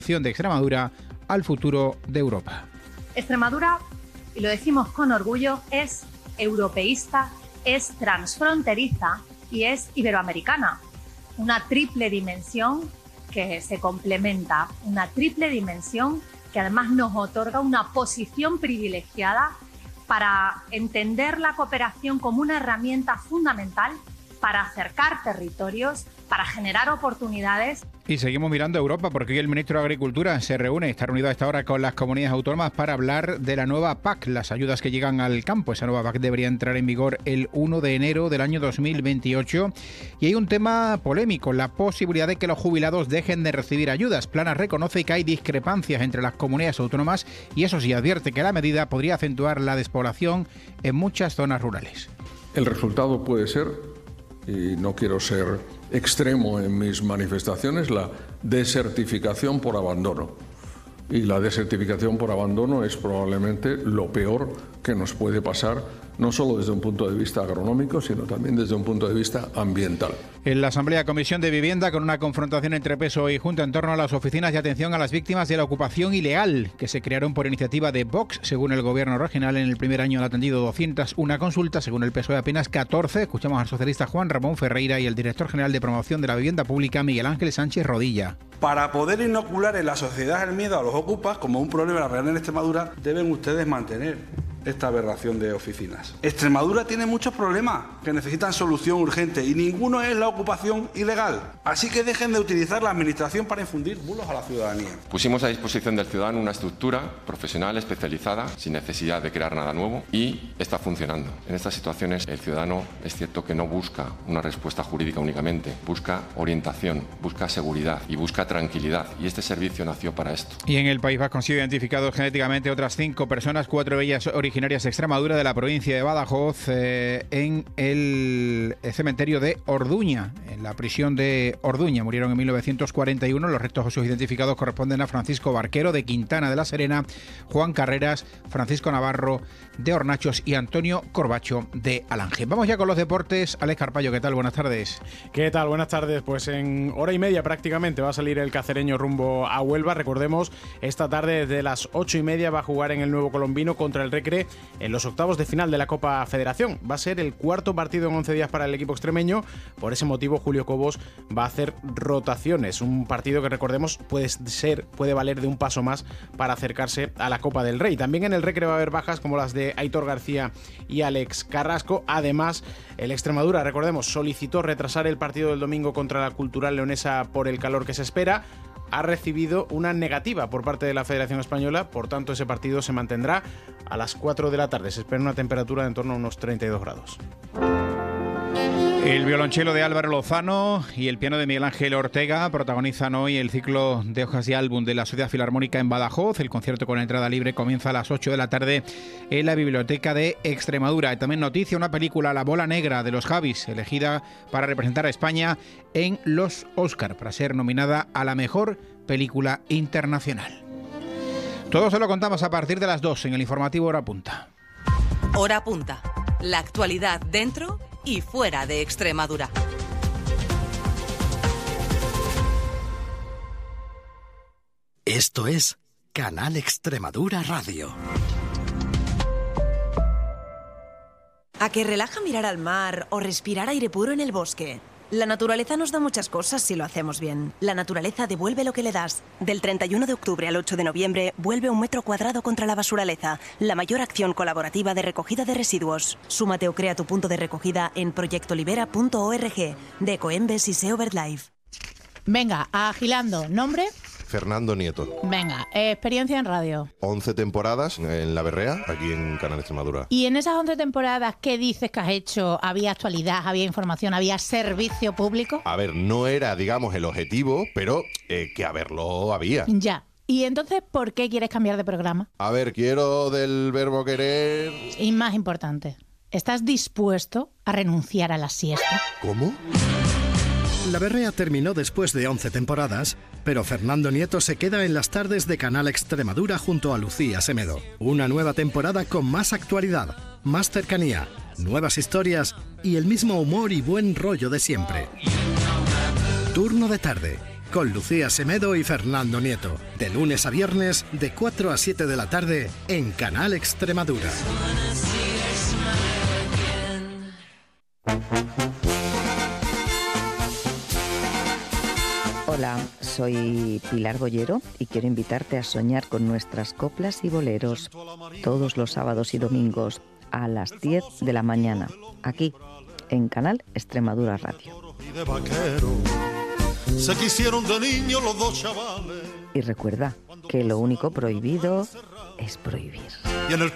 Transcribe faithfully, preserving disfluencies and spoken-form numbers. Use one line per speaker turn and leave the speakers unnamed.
de Extremadura al futuro de Europa.
Extremadura, y lo decimos con orgullo, es europeísta, es transfronteriza y es iberoamericana. Una triple dimensión que se complementa, una triple dimensión que además nos otorga una posición privilegiada para entender la cooperación como una herramienta fundamental para acercar territorios, para generar oportunidades.
Y seguimos mirando a Europa porque hoy el ministro de Agricultura se reúne, está reunido a esta hora con las comunidades autónomas para hablar de la nueva P A C, las ayudas que llegan al campo. Esa nueva P A C debería entrar en vigor el primero de enero del año dos mil veintiocho. Y hay un tema polémico, la posibilidad de que los jubilados dejen de recibir ayudas. Planas reconoce que hay discrepancias entre las comunidades autónomas y eso sí advierte que la medida podría acentuar la despoblación en muchas zonas rurales.
El resultado puede ser, y no quiero ser extremo en mis manifestaciones, la desertificación por abandono. Y la desertificación por abandono es probablemente lo peor que nos puede pasar, no solo desde un punto de vista agronómico, sino también desde un punto de vista ambiental.
En la Asamblea Comisión de Vivienda, con una confrontación entre P S O E y Junta en torno a las oficinas de atención a las víctimas de la ocupación ilegal, que se crearon por iniciativa de Vox, según el Gobierno regional. En el primer año han atendido doscientas una consultas, según el P S O E apenas catorce. Escuchamos al socialista Juan Ramón Ferreira y el director general de Promoción de la Vivienda Pública, Miguel Ángel Sánchez Rodilla.
Para poder inocular en la sociedad el miedo a los ocupas, como un problema real en Extremadura, deben ustedes mantener esta aberración de oficinas. Extremadura tiene muchos problemas que necesitan solución urgente y ninguno es la ocupación ilegal. Así que dejen de utilizar la administración para infundir bulos a la ciudadanía.
Pusimos a disposición del ciudadano una estructura profesional especializada, sin necesidad de crear nada nuevo, y está funcionando. En estas situaciones el ciudadano es cierto que no busca una respuesta jurídica únicamente, busca orientación, busca seguridad y busca tranquilidad, y este servicio nació para esto.
Y en el País Vasco han sido identificados genéticamente otras cinco personas, cuatro de ellas originarias originarias de Extremadura, de la provincia de Badajoz, eh, en el cementerio de Orduña, en la prisión de Orduña. Murieron en mil novecientos cuarenta y uno. Los restos óseos identificados corresponden a Francisco Barquero, de Quintana de la Serena, Juan Carreras, Francisco Navarro, de Hornachos, y Antonio Corbacho, de Alange. Vamos ya con los deportes. Alex Carpallo, ¿qué tal? Buenas tardes.
¿Qué tal? Buenas tardes. Pues en hora y media prácticamente va a salir el cacereño rumbo a Huelva. Recordemos, esta tarde desde las ocho y media va a jugar en el Nuevo Colombino contra el Recre en los octavos de final de la Copa Federación. Va a ser el cuarto partido en once días para el equipo extremeño. Por ese motivo, Julio Cobos va a hacer rotaciones. Un partido que, recordemos, puede ser, puede valer de un paso más para acercarse a la Copa del Rey. También en el Recre va a haber bajas como las de Aitor García y Alex Carrasco. Además, el Extremadura, recordemos, solicitó retrasar el partido del domingo contra la Cultural Leonesa por el calor que se espera. Ha recibido una negativa por parte de la Federación Española, por tanto ese partido se mantendrá a las cuatro de la tarde. Se espera una temperatura de en torno a unos treinta y dos grados.
El violonchelo de Álvaro Lozano y el piano de Miguel Ángel Ortega protagonizan hoy el ciclo de hojas de álbum de la Sociedad Filarmónica en Badajoz. El concierto con entrada libre comienza a las ocho de la tarde en la Biblioteca de Extremadura. Y también noticia, una película, La Bola Negra, de los Javis, elegida para representar a España en los Oscar, para ser nominada a la mejor película internacional. Todo se lo contamos a partir de las dos en el informativo Hora Punta.
Hora Punta. La actualidad dentro y fuera de Extremadura.
Esto es Canal Extremadura Radio.
¿A que relaja mirar al mar o respirar aire puro en el bosque? La naturaleza nos da muchas cosas si lo hacemos bien. La naturaleza devuelve lo que le das. Del treinta y uno de octubre al ocho de noviembre, vuelve un metro cuadrado contra la basuraleza, la mayor acción colaborativa de recogida de residuos. Súmate o crea tu punto de recogida en proyectolibera punto org, de Ecoembes y SEO BirdLife.
Venga, agilando. ¿Nombre?
Fernando Nieto.
Venga, eh, experiencia en radio.
once temporadas en La Berrea, aquí en Canal Extremadura.
Y en esas once temporadas, ¿qué dices que has hecho? ¿Había actualidad, había información, había servicio público?
A ver, no era, digamos, el objetivo, pero eh, que haberlo había.
Ya. ¿Y entonces por qué quieres cambiar de programa?
A ver, quiero del verbo querer...
Y más importante, ¿estás dispuesto a renunciar a la siesta?
¿Cómo?
La Berrea terminó después de once temporadas, pero Fernando Nieto se queda en las tardes de Canal Extremadura junto a Lucía Semedo. Una nueva temporada con más actualidad, más cercanía, nuevas historias y el mismo humor y buen rollo de siempre. Turno de tarde, con Lucía Semedo y Fernando Nieto. De lunes a viernes, de cuatro a siete de la tarde, en Canal Extremadura.
Hola, soy Pilar Bollero y quiero invitarte a soñar con nuestras coplas y boleros todos los sábados y domingos a las diez de la mañana, aquí en Canal Extremadura Radio. Se quisieron de niños los dos chavales. Y recuerda que lo único prohibido es prohibir.